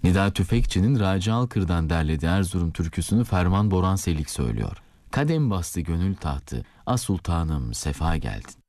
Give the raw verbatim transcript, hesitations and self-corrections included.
Nida Tüfekçi'nin Raci Alkır'dan derlediği Erzurum türküsünü Ferman Boran Selik söylüyor. Kadem bastı gönül tahtı, a sultanım sefa geldin.